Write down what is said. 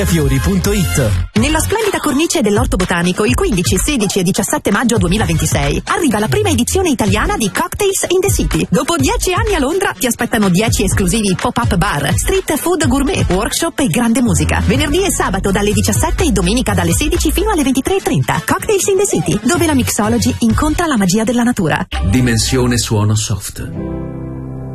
Fiori.it. Nella splendida cornice dell'Orto Botanico, il 15, 16 e 17 maggio 2026, arriva la prima edizione italiana di Cocktails in the City. Dopo 10 anni a Londra ti aspettano 10 esclusivi pop-up bar, street food gourmet, workshop e grande musica. Venerdì e sabato dalle 17 e domenica dalle 16 fino alle 23:30. Cocktails in the City, dove la mixology incontra la magia della natura. Dimensione suono soft.